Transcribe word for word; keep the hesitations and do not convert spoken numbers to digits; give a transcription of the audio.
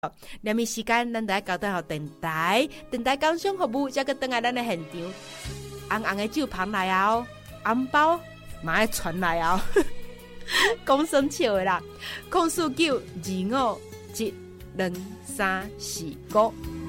两米时间，咱来交代好电台，电台工商服务，再个等来咱的现场。红红的酒捧来啊，红包嘛爱传来啊，讲生笑的啦。空四九二五一两三四五。